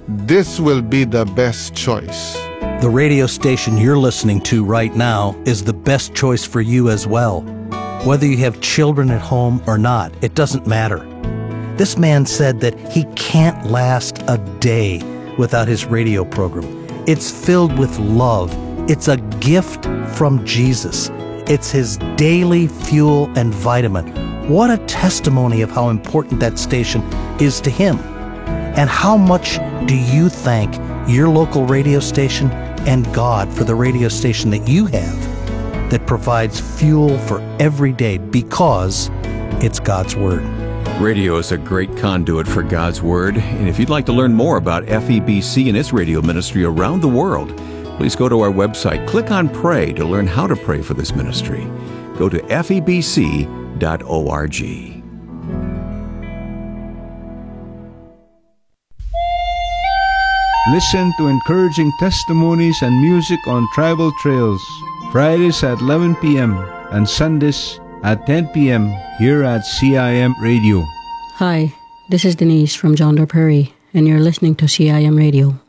this will be the best choice. The radio station you're listening to right now is the best choice for you as well. Whether you have children at home or not, it doesn't matter. This man said that he can't last a day without his radio program. It's filled with love. It's a gift from Jesus. It's his daily fuel and vitamin. What a testimony of how important that station is to him. And how much do you thank your local radio station and God for the radio station that you have that provides fuel for every day because it's God's Word? Radio is a great conduit for God's Word. And if you'd like to learn more about FEBC and its radio ministry around the world, please go to our website. Click on Pray to learn how to pray for this ministry. Go to febc.org. Listen to encouraging testimonies and music on Tribal Trails, Fridays at 11 p.m. and Sundays at 10 p.m. here at CIM Radio. Hi, this is Denise from John Doe Prairie, and you're listening to CIM Radio.